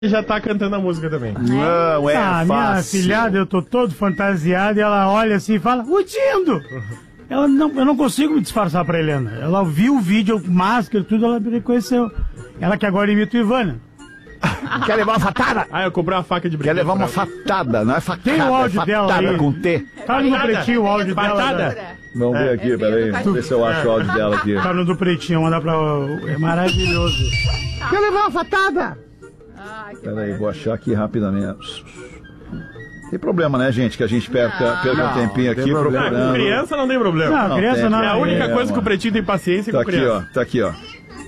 já tá cantando a música também. Não é fácil. Minha filhada, eu tô todo fantasiado e ela olha assim e fala, o Dindo! Eu não consigo me disfarçar pra Helena. Ela viu o vídeo, máscara, tudo, ela me reconheceu. Ela que agora imita o Ivana. Quer levar uma fatada? Eu comprei uma faca de brinquedo. Quer levar uma fatada, não é facada. Tem o áudio é dela fatada aí. com T. Tá no pretinho o áudio dela. Vamos ver aqui, peraí. Ver se eu acho o áudio dela aqui. Tá no do pretinho, mandar pra... É maravilhoso. Quer levar uma fatada? Peraí, vou achar aqui rapidamente. Tem problema, né, gente? Que a gente perca um tempinho aqui procurando. Com criança não tem problema. Não, criança não. É a única coisa que o pretinho tem paciência com criança. Tá aqui, ó.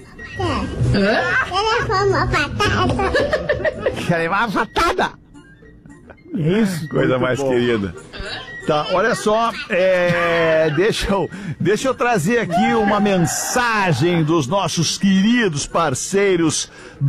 Quer levar uma fatada? Isso. Coisa mais querida. Tá, olha só, deixa eu trazer aqui uma mensagem dos nossos queridos parceiros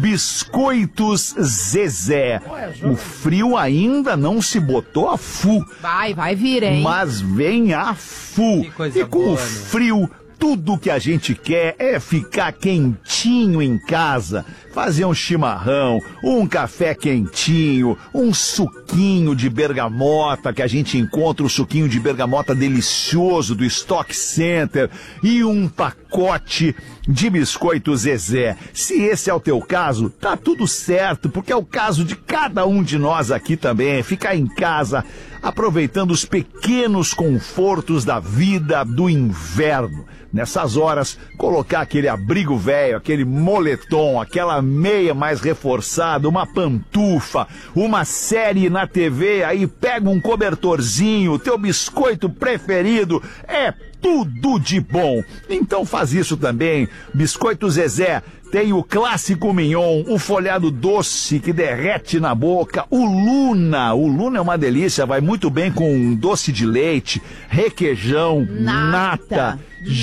Biscoitos Zezé. O frio ainda não se botou a full. Vai vir, hein? Mas vem a full. E com o frio, tudo que a gente quer é ficar quentinho em casa, fazer um chimarrão, um café quentinho, um suquinho de bergamota, que a gente encontra o suquinho de bergamota delicioso do Stock Center e um pacote de biscoito Zezé. Se esse é o teu caso, tá tudo certo, porque é o caso de cada um de nós aqui também, ficar em casa aproveitando os pequenos confortos da vida do inverno. Nessas horas, colocar aquele abrigo velho, aquele moletom, aquela meia mais reforçada, uma pantufa, uma série na TV, aí pega um cobertorzinho, teu biscoito preferido, é tudo de bom. Então faz isso também. Biscoito Zezé tem o clássico mignon, o folhado doce que derrete na boca, o Luna é uma delícia, vai muito bem com doce de leite, requeijão, nata,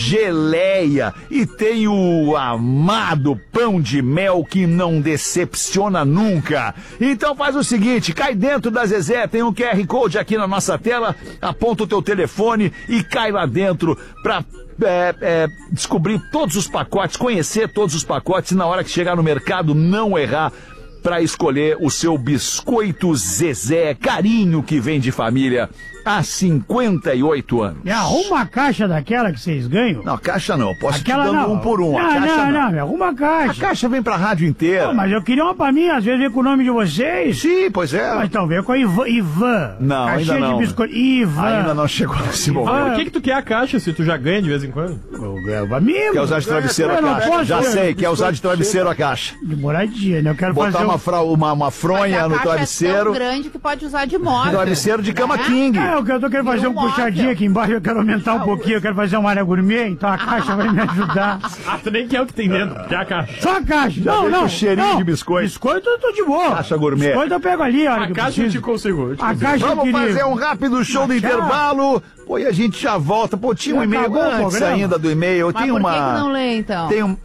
geleia, e tem o amado pão de mel que não decepciona nunca. Então faz o seguinte, cai dentro da Zezé, tem um QR Code aqui na nossa tela, aponta o teu telefone e cai lá dentro pra descobrir todos os pacotes, conhecer todos os pacotes e na hora que chegar no mercado não errar para escolher o seu biscoito Zezé, carinho que vem de família há 58 anos. Me arruma uma caixa daquela que vocês ganham? Não, caixa não, posso aquela te dando não. um por um. Não, me arruma a caixa. A caixa vem pra rádio inteira. Não, mas eu queria uma pra mim, às vezes vem com o nome de vocês. Sim, pois é. Mas então vem com a Ivan. Não, caixinha ainda não. de biscoito. Ivan. Ainda não chegou nesse momento. O que tu quer a caixa se tu já ganha de vez em quando? Eu ganho amigo. Quer usar de travesseiro a caixa? Já sei, quer usar de travesseiro a caixa. De moradia, né? Eu quero botar fazer uma fronha no travesseiro. É tão grande que pode usar de móvel. Travesseiro de cama king. Eu tô querendo fazer um puxadinho aqui embaixo, eu quero aumentar um pouquinho, eu quero fazer uma área gourmet, então a caixa vai me ajudar. Tu nem quer o que tem dentro, quer a caixa. Só a caixa. Não. Cheirinho de biscoito. Biscoito eu tô de boa. Caixa gourmet. Biscoito eu pego ali, olha. A caixa eu te consigo. A caixa eu Vamos queria. fazer um rápido show do intervalo. Pô, e a gente já volta. Pô, tinha um e-mail antes ainda do e-mail. Mas tem por uma. que não lê, então? Tem um.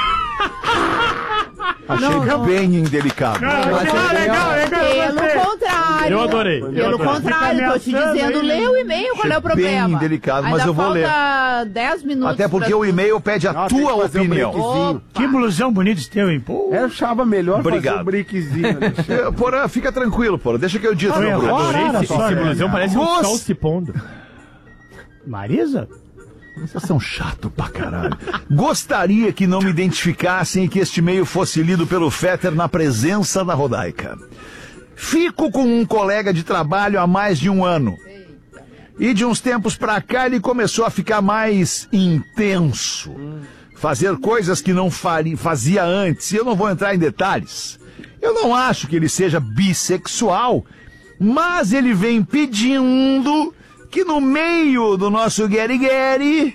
Achei bem indelicado. Legal. Pelo contrário. Eu adorei. Pelo contrário, tô te dizendo, lê o e-mail, qual é o problema? Bem delicado, mas ainda eu vou ler. falta 10 minutos. Até porque o e-mail pede a tua opinião. Que blusão bonito esse teu, hein? Pô. Eu achava melhor Obrigado. fazer um briquezinho. Porra, fica tranquilo, porra. Deixa que eu digo pro Bruno. Adorei esse blusão, parece um Gosto. sol se pondo. Marisa? Vocês são chato pra caralho. Gostaria que não me identificassem e que este e-mail fosse lido pelo Fetter na presença da Rodaica. Fico com um colega de trabalho há mais de um ano. E de uns tempos pra cá ele começou a ficar mais intenso. Fazer coisas que não fazia antes. E eu não vou entrar em detalhes. Eu não acho que ele seja bissexual, mas ele vem pedindo que no meio do nosso gueri-gueri...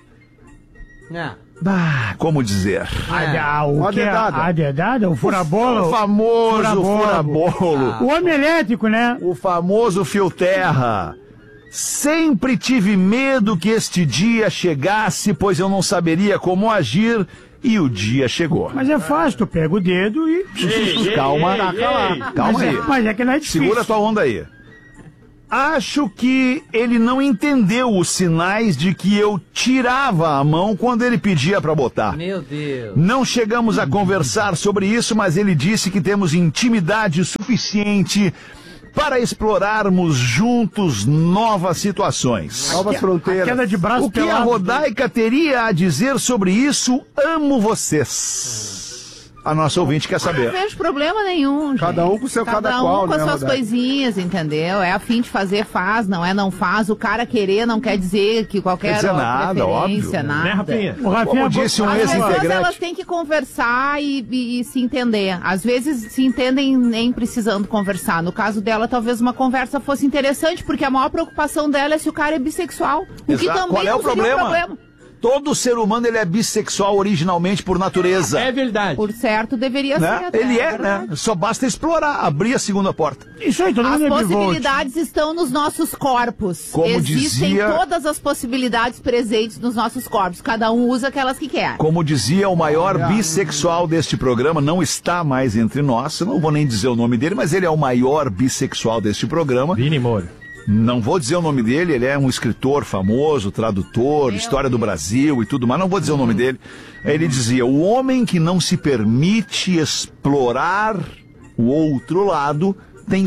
como dizer? O que é a dedada? O furabolo? O famoso furabolo. O homem elétrico, né? O famoso fio terra. Sempre tive medo que este dia chegasse, pois eu não saberia como agir, e o dia chegou. Mas é fácil, tu pega o dedo e... Calma aí. Mas é que não é difícil. Segura tua onda aí. acho que ele não entendeu os sinais de que eu tirava a mão quando ele pedia pra botar. Meu Deus. Não chegamos a conversar sobre isso, mas ele disse que temos intimidade suficiente para explorarmos juntos novas situações. Novas fronteiras. A queda de braço O que a pelado. Rodaica teria a dizer sobre isso? Amo vocês. A nossa ouvinte quer Não saber. vejo problema nenhum, gente. Cada um com seu cada qual, um com né, as suas Rodaica? coisinhas, entendeu? É a fim de fazer, faz, não é não faz. O cara querer não quer dizer que qualquer Quer dizer nada, preferência, óbvio. nada. Né, Rafinha? O Rafinha Como disse um As pessoas, ex-integrante. elas têm que conversar e se entender. Às vezes se entendem nem precisando conversar. No caso dela, talvez uma conversa fosse interessante, porque a maior preocupação dela é se o cara é bissexual. O que Exato. também Qual é não o seria um problema? problema. Todo ser humano ele é bissexual originalmente por natureza. É verdade. Por certo, deveria Né? ser até, Ele é, verdade. né? Só basta explorar, abrir a segunda porta. Isso aí, todo As mundo é bivolt. possibilidades estão nos nossos corpos. Como Existem dizia- todas as possibilidades presentes nos nossos corpos. Cada um usa aquelas que quer. Como dizia o maior bissexual deste programa, não está mais entre nós. Eu não vou nem dizer o nome dele, mas ele é o maior bissexual deste programa. Vini Moura. Não vou dizer o nome dele, ele é um escritor famoso, tradutor, história do Brasil e tudo mais, não vou dizer o nome dele. Ele dizia, o homem que não se permite explorar o outro lado tem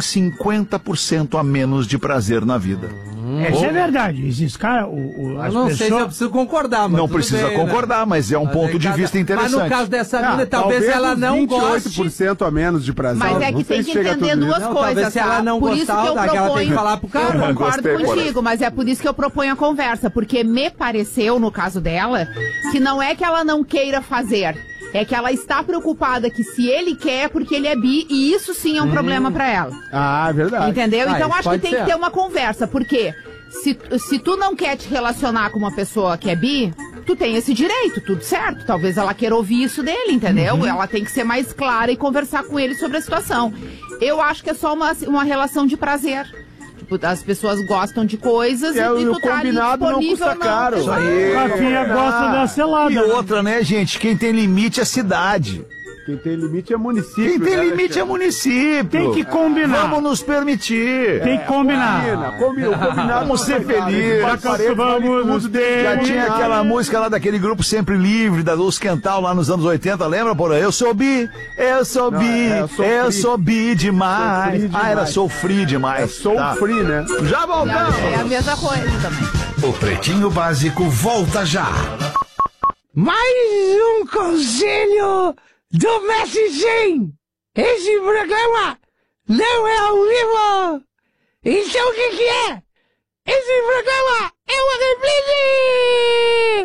50% a menos de prazer na vida. Isso é verdade. Esses caras, Eu as não sei se eu pessoas... preciso concordar, mas Não tudo precisa bem, concordar, mas é um Mas ponto de cada- vista interessante. Mas no caso dessa mina, talvez ela uns não goste. 28% a menos de prazer. Mas é Não que sei tem se que chega a entender tudo duas isso. Não, coisas, talvez se ela tá? não Por isso gostar, que eu daí ela tem que proponho... falar pro cara. Eu concordo Gostei, contigo, mas é por isso que eu proponho a conversa. Porque me pareceu, no caso dela, que não é que ela não queira fazer. É que ela está preocupada que se ele quer, porque ele é bi, e isso sim é um problema pra ela. Ah, é verdade. Entendeu? Ah, Então isso acho que pode tem ser. que ter uma conversa, porque se tu não quer te relacionar com uma pessoa que é bi, tu tem esse direito, tudo certo. Talvez ela queira ouvir isso dele, entendeu? Ela tem que ser mais clara e conversar com ele sobre a situação. Eu acho que é só uma relação de prazer. Tipo, as pessoas gostam de coisas É, e o tu tá ali combinado não disponível custa caro. Exato. O Rafinha gosta da selada. E né? outra, né, gente? Quem tem limite é cidade. Quem tem limite é município. Quem tem né, limite é Alexandre? município. Tem que combinar. Vamos nos permitir. Tem que combinar. O combinado Vamos ser felizes. Vamos nos Já tinha aquela música lá daquele grupo Sempre Livre, da Luz Quental, lá nos anos 80, lembra, porra? Eu sou bi, eu sou bi, eu sou bi demais. Sou free demais. Era sou free demais. Sou Tá. free, né? Já voltamos. É a mesma coisa também. O Pretinho Básico volta já. Mais um conselho do Mestre Sim. Esse programa não é ao vivo. Então o que é? Esse programa é uma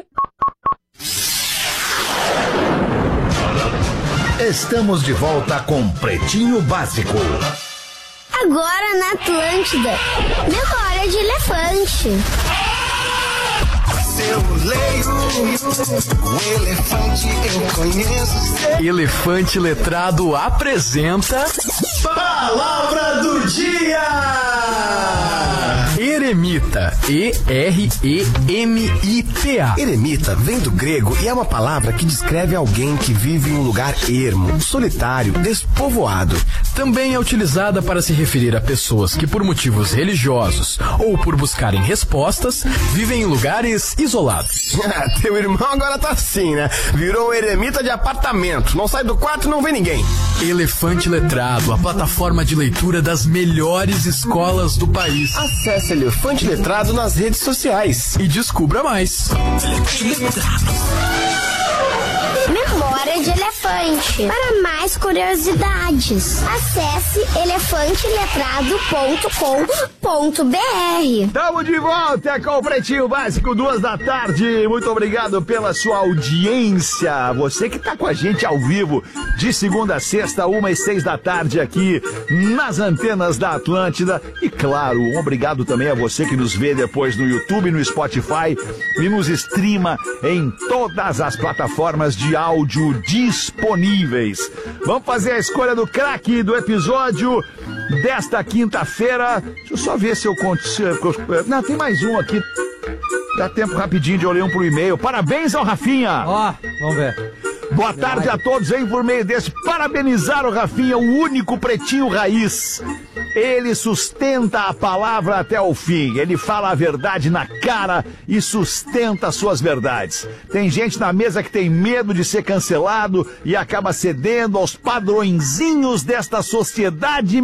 reprise. Estamos de volta com Pretinho Básico. Agora na Atlântida. Memória de elefante. Eu leio o elefante, eu conheço. Elefante Letrado apresenta Palavra do dia! Eremita. E-R-E-M-I-T-A. Eremita vem do grego e é uma palavra que descreve alguém que vive em um lugar ermo, solitário, despovoado. Também é utilizada para se referir a pessoas que, por motivos religiosos ou por buscarem respostas, vivem em lugares isolados. Teu irmão agora tá assim, né? Virou um eremita de apartamento. Não sai do quarto e não vê ninguém. Elefante Letrado, a plataforma de leitura das melhores escolas do país. Acesse Elefante Letrado nas redes sociais. E descubra mais. Memória de elefante. Para mais curiosidades, acesse elefanteletrado.com.br. Tamo de volta com o Pretinho Básico, 14h. Muito obrigado pela sua audiência. Você que tá com a gente ao vivo, de segunda a sexta, 1h06 aqui nas antenas da Atlântida. E claro, um obrigado também a você que nos vê depois no YouTube, no Spotify e nos streama em todas as plataformas de áudio disponíveis. Vamos fazer a escolha do craque do episódio desta quinta-feira. Deixa eu só ver se eu conto. Não, tem mais um aqui. Dá tempo rapidinho de olhar um pro e-mail. Parabéns ao Rafinha. Ó, vamos ver. Boa tarde a todos, hein, por meio desse. Parabenizar o Rafinha, o único pretinho raiz. Ele sustenta a palavra até o fim. Ele fala a verdade na cara e sustenta suas verdades. Tem gente na mesa que tem medo de ser cancelado e acaba cedendo aos padrõezinhos desta sociedade